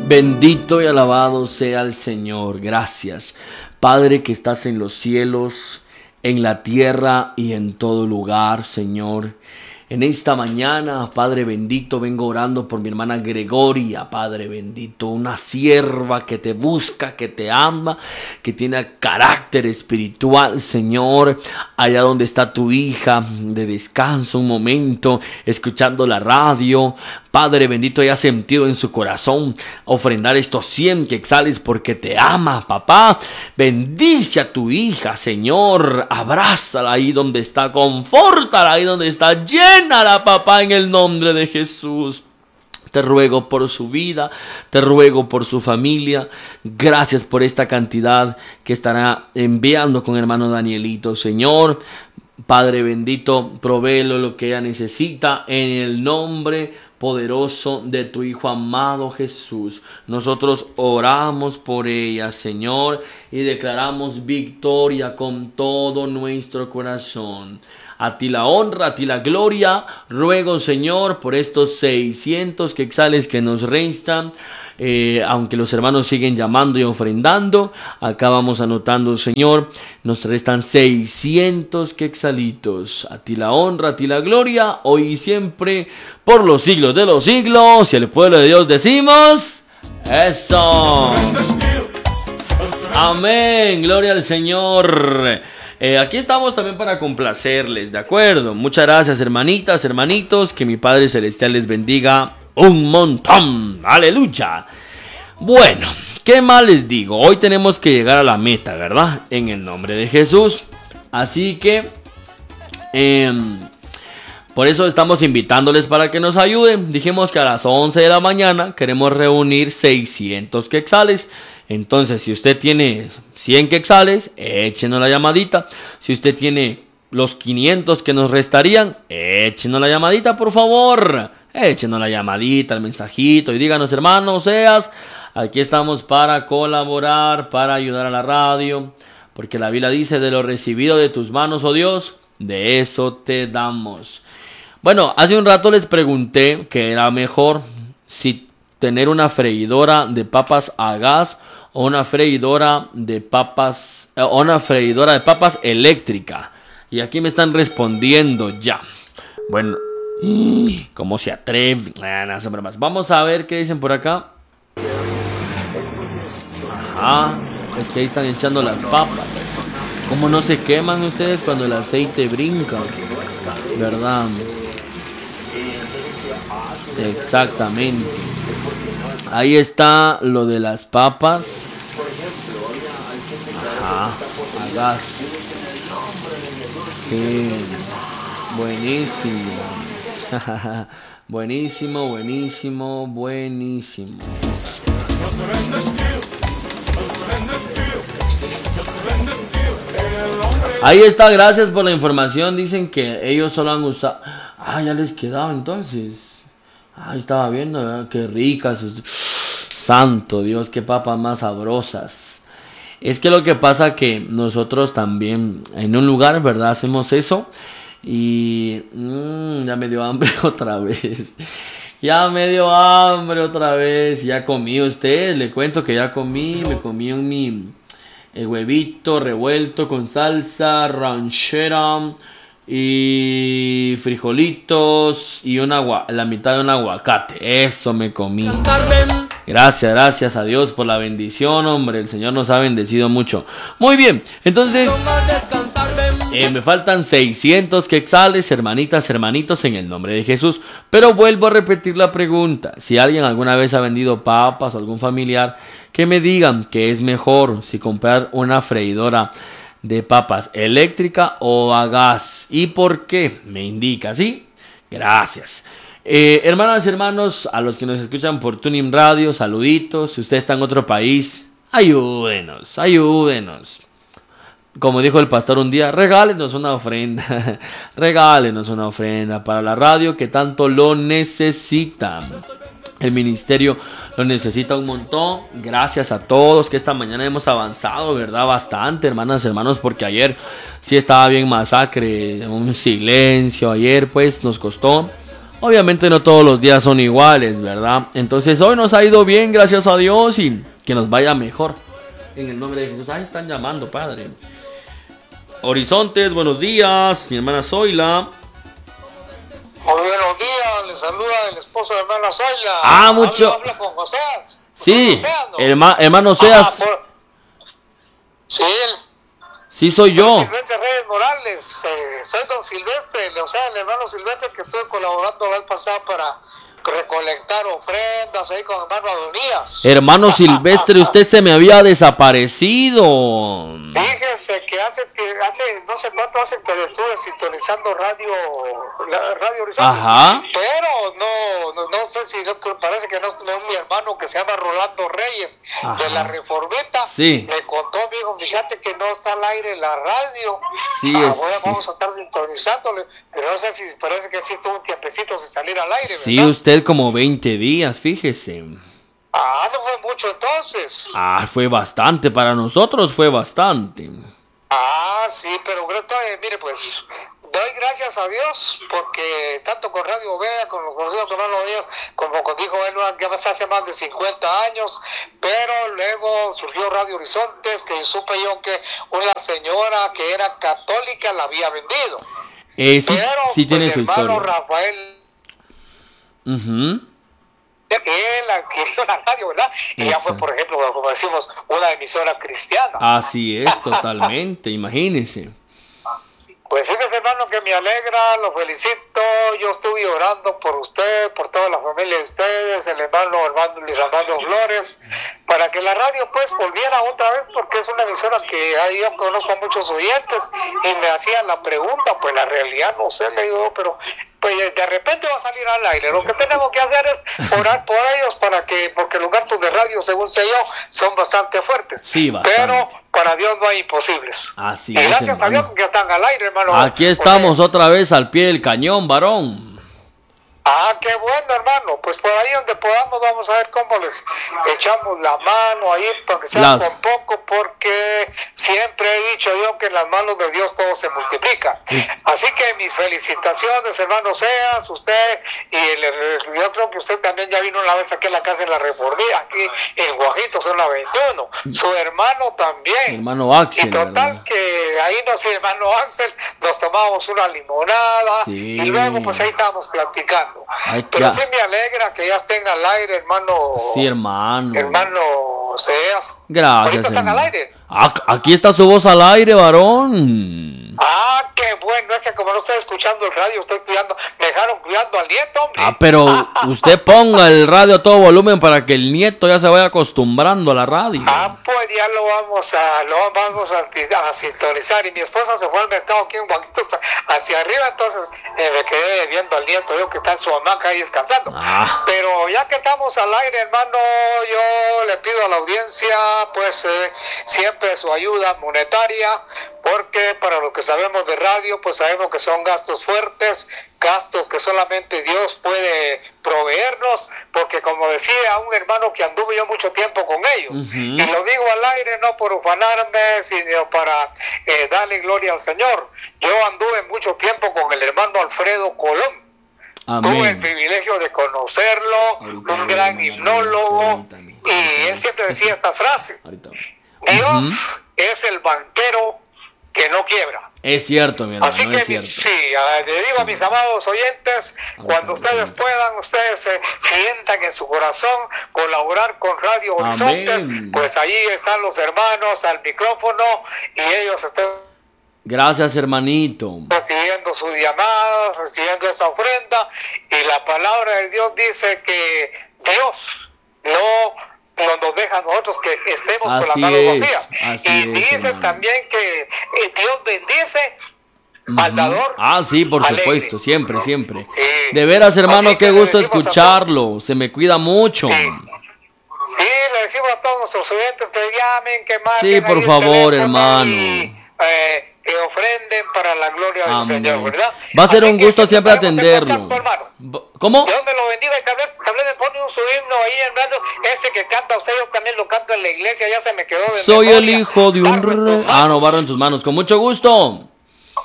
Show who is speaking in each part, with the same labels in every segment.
Speaker 1: Bendito y alabado sea el Señor. Gracias, Padre, que estás en los cielos, en la tierra y en todo lugar, Señor. En esta mañana, Padre bendito, vengo orando por mi hermana Gregoria, Padre bendito, una sierva que te busca, que te ama, que tiene carácter espiritual, Señor. Allá donde está tu hija, de descanso un momento, escuchando la radio, Padre bendito, ella ha sentido en su corazón ofrendar estos 100 quetzales porque te ama, papá. Bendice a tu hija, Señor. Abrázala ahí donde está, confórtala ahí donde está, llénala, papá, en el nombre de Jesús. Te ruego por su vida, te ruego por su familia. Gracias por esta cantidad que estará enviando con hermano Danielito, Señor. Padre bendito, provéelo lo que ella necesita en el nombre poderoso de tu Hijo amado Jesús. Nosotros oramos por ella, Señor, y declaramos victoria con todo nuestro corazón. A ti la honra, a ti la gloria. Ruego, Señor, por estos 600 quetzales que nos restan. Aunque los hermanos siguen llamando y ofrendando, acá vamos anotando, Señor, nos restan 600 quetzalitos. A ti la honra, a ti la gloria, hoy y siempre, por los siglos de los siglos. Y el pueblo de Dios decimos: ¡eso! Amén, gloria al Señor. Aquí estamos también para complacerles, ¿de acuerdo? Muchas gracias, hermanitas, hermanitos. Que mi Padre Celestial les bendiga un montón. Aleluya. Bueno, ¿qué más les digo? Hoy tenemos que llegar a la meta, ¿verdad? En el nombre de Jesús. Así que por eso estamos invitándoles para que nos ayuden. Dijimos que a las 11 de la mañana queremos reunir 600 quetzales. Entonces, si usted tiene 100 quetzales, échenos la llamadita. Si usted tiene los 500 que nos restarían, échenos la llamadita, por favor. Échenos la llamadita, el mensajito y díganos: hermano Seas, aquí estamos para colaborar, para ayudar a la radio. Porque la Biblia dice: de lo recibido de tus manos, oh Dios, de eso te damos. Bueno, hace un rato les pregunté que era mejor si tener una freidora de papas a gas o una freidora de papas eléctrica. Y aquí me están respondiendo ya. Bueno, ¿cómo se atreve? Vamos a ver qué dicen por acá. Ajá, es que ahí están echando las papas. ¿Cómo no se queman ustedes cuando el aceite brinca? ¿Verdad? Exactamente. Ahí está lo de las papas. Ajá, a gas. Sí, buenísimo. Buenísimo, buenísimo, buenísimo. Ahí está, gracias por la información. Dicen que ellos solo han usado. Ah, ya les quedaba entonces. Ahí estaba viendo, ¿verdad? Qué ricas. Santo Dios, qué papas más sabrosas. Es que lo que pasa que nosotros también en un lugar, ¿verdad? Hacemos eso. Y ya me dio hambre otra vez. Ya me dio hambre otra vez. Ya comí usted. Le cuento que ya comí. Me comí mi huevito revuelto con salsa ranchera y frijolitos y la mitad de un aguacate. Eso me comí. Gracias a Dios por la bendición, hombre. El Señor nos ha bendecido mucho. Muy bien, entonces me faltan 600 quetzales, hermanitas, hermanitos, en el nombre de Jesús. Pero vuelvo a repetir la pregunta: si alguien alguna vez ha vendido papas o algún familiar, que me digan que es mejor, si comprar una freidora de papas eléctrica o a gas, y por qué. Me indica, ¿sí? Gracias. Hermanas y hermanos, a los que nos escuchan por Tuning Radio, saluditos. Si usted está en otro país, ayúdenos. Como dijo el pastor un día: regálenos una ofrenda. Regálenos una ofrenda para la radio que tanto lo necesita. El ministerio lo necesita un montón. Gracias a todos que esta mañana hemos avanzado, ¿verdad? Bastante, hermanas y hermanos, porque ayer sí estaba bien masacre, un silencio. Ayer pues nos costó. Obviamente no todos los días son iguales, ¿verdad? Entonces hoy nos ha ido bien, gracias a Dios, y que nos vaya mejor. En el nombre de Jesús. Ahí están llamando, Padre. Horizontes, buenos días. Mi hermana Zoila.
Speaker 2: Muy buenos días, le saluda el esposo de hermana Zoila.
Speaker 1: Mucho.
Speaker 2: Habla con José.
Speaker 1: Sí,
Speaker 2: José, ¿no?
Speaker 1: hermano Seas.
Speaker 2: Sí,
Speaker 1: Sí, soy yo.
Speaker 2: Silvestre Reyes Morales. Soy don Silvestre, o sea, el hermano Silvestre que estuve colaborando la vez pasada para recolectar ofrendas ahí con hermano Adonías.
Speaker 1: Hermano Silvestre, usted se me había desaparecido.
Speaker 2: Fíjese que hace no sé cuánto hace que estuve sintonizando Radio Horizontes.
Speaker 1: Ajá.
Speaker 2: Pero no sé si parece que no es mi hermano que se llama Rolando Reyes. Ajá. De la Reformita.
Speaker 1: Sí.
Speaker 2: Me contó, me dijo, fíjate que no está al aire la radio.
Speaker 1: Sí,
Speaker 2: vamos a estar sintonizándole, pero no sé si parece que sí estuvo un tiempecito sin salir al aire.
Speaker 1: Sí,
Speaker 2: ¿verdad?
Speaker 1: usted como 20 días, fíjese.
Speaker 2: No fue mucho entonces.
Speaker 1: Fue bastante, para nosotros fue bastante.
Speaker 2: Sí, pero mire, pues doy gracias a Dios porque tanto con Radio Vega, con los conocidos con Hermano Díaz, como dijo él, ya hace más de 50 años, pero luego surgió Radio Horizontes, que supe yo que una señora que era católica la había vendido.
Speaker 1: Sí tiene su historia.
Speaker 2: El hermano Rafael, él adquirió la radio, ¿verdad? Y ya fue, por ejemplo, como decimos, una emisora cristiana.
Speaker 1: Así es, totalmente, imagínese.
Speaker 2: Pues fíjese, hermano, que me alegra, lo felicito. Yo estuve orando por usted, por toda la familia de ustedes, el hermano Luis Armando Flores, para que la radio pues volviera otra vez, porque es una emisora que ahí yo conozco a muchos oyentes y me hacían la pregunta, pues la realidad no sé, le digo, pero pues de repente va a salir al aire. Lo que tenemos que hacer es orar por ellos porque los gastos de radio, según sé yo, son bastante fuertes.
Speaker 1: Sí, bastante.
Speaker 2: Pero para Dios no hay imposibles.
Speaker 1: Así
Speaker 2: y gracias a Dios que están al aire, hermano.
Speaker 1: Aquí estamos otra vez al pie del cañón, varón.
Speaker 2: Qué bueno, hermano. Pues por ahí donde podamos vamos a ver cómo les echamos la mano ahí, porque sea con poco, porque siempre he dicho yo que en las manos de Dios todo se multiplica. Así que mis felicitaciones, hermano Seas, usted, y yo creo que usted también ya vino una vez aquí a la casa en la Reformía, aquí en Guajito, zona 21. Su hermano también.
Speaker 1: Hermano Axel.
Speaker 2: Y total, ¿verdad? Que ahí hermano Axel, nos tomábamos una limonada, y luego pues ahí estábamos platicando. Pero sí me alegra que ya estén al aire, hermano.
Speaker 1: Sí, hermano.
Speaker 2: Hermano Seas.
Speaker 1: Gracias.
Speaker 2: ¿Ahorita están al aire?
Speaker 1: Aquí está su voz al aire, varón.
Speaker 2: Qué bueno, es que como no estoy escuchando el radio, me dejaron cuidando al nieto, hombre.
Speaker 1: Pero usted ponga el radio a todo volumen para que el nieto ya se vaya acostumbrando a la radio.
Speaker 2: Pues ya lo vamos a sintonizar. Y mi esposa se fue al mercado aquí en Guajito hacia arriba, entonces me quedé viendo al nieto, yo que está en su hamaca ahí descansando. Pero ya que estamos al aire, hermano, yo le pido a la audiencia, pues siempre su ayuda monetaria, porque para lo que sabemos de radio, pues sabemos que son gastos fuertes, gastos que solamente Dios puede proveernos, porque como decía un hermano que anduve yo mucho tiempo con ellos, y lo digo al aire no por ufanarme, sino para darle gloria al Señor. Yo anduve mucho tiempo con el hermano Alfredo Colón. Amén. Tuve el privilegio de conocerlo, un gran himnólogo, y él siempre decía esta frase: Dios es el banquero que no quiebra.
Speaker 1: Es cierto, mi hermano.
Speaker 2: Así que le digo a mis amados oyentes, cuando ustedes puedan, ustedes se sientan en su corazón colaborar con Radio Horizontes. Amén. Pues ahí están los hermanos al micrófono y ellos están.
Speaker 1: Gracias, hermanito.
Speaker 2: Recibiendo su llamada, recibiendo esa ofrenda, y la palabra de Dios dice que Dios no nos deja a nosotros que estemos con las manos vacías. Y dice también que Dios bendice al dador.
Speaker 1: Sí, por supuesto, siempre. Sí. De veras, hermano, qué gusto escucharlo. Se me cuida mucho.
Speaker 2: Sí, le decimos a todos nuestros oyentes que llamen, que marquen.
Speaker 1: Sí, por favor, hermano.
Speaker 2: Que ofrenden para la gloria del Señor, ¿verdad?
Speaker 1: Va a ser un gusto siempre atenderlo. ¿Cómo?
Speaker 2: Dios me lo bendiga, y tal vez le pone un su himno ahí en radio, ese que canta usted, yo también lo canto en la iglesia, ya se me quedó de
Speaker 1: Soy
Speaker 2: memoria.
Speaker 1: el hijo de un rey. No, barro en tus manos, con mucho gusto.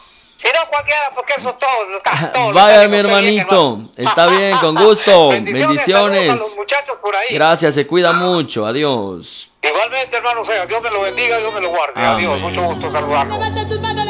Speaker 2: Si no cualquiera, porque eso todo
Speaker 1: vaya mi hermanito, está bien, con gusto. Bendiciones.
Speaker 2: A los muchachos por ahí.
Speaker 1: Gracias, se cuida mucho. Adiós.
Speaker 2: Igualmente, hermano, Dios me lo bendiga, Dios me lo guarde. Adiós, mucho gusto saludarlo.